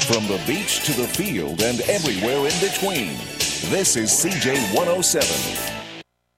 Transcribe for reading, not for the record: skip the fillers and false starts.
From the beach to the field and everywhere in between, this is CJ 107.